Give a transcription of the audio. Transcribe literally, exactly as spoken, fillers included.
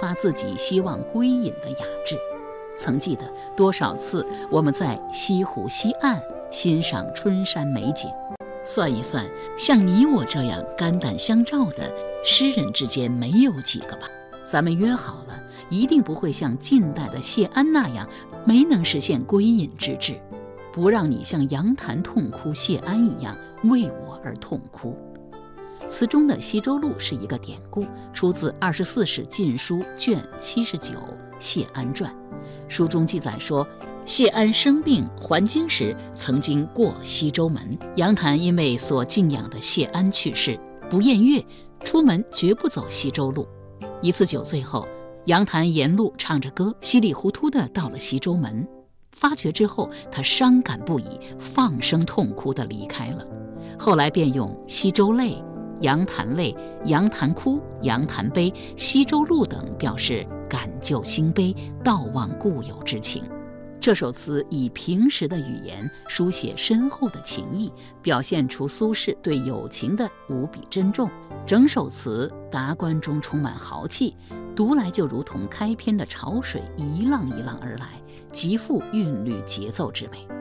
发自己希望归隐的雅致。曾记得多少次我们在西湖西岸欣赏春山美景，算一算，像你我这样肝胆相照的诗人之间没有几个吧。咱们约好了，一定不会像近代的谢安那样没能实现归隐之志，不让你像杨谭痛哭谢安一样为我而痛哭。词中的西周路是一个典故，出自二十四史晋书卷七十九《谢安传》。书中记载说，谢安生病还京时，曾经过西周门。杨谭因为所敬仰的谢安去世，不厌乐，出门绝不走西周路。一次酒醉后，杨谭沿路唱着歌，稀里糊涂地到了西周门。发觉之后，他伤感不已，放声痛哭地离开了。后来便用西周泪、杨谭泪、杨谭哭、杨谭悲、西周路等表示感旧心悲、悼忘故友之情。这首词以平实的语言书写深厚的情谊，表现出苏轼对友情的无比珍重。整首词达观中充满豪气，读来就如同开篇的潮水一浪一浪而来，极富韵律节奏之美。